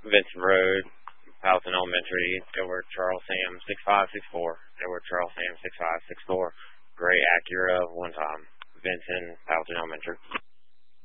Vincent Road, Powelton Elementary, Edward Charles Sam 6564, Edward Charles Sam 6564, Gray Acura, one time, Vincent, Powelton Elementary.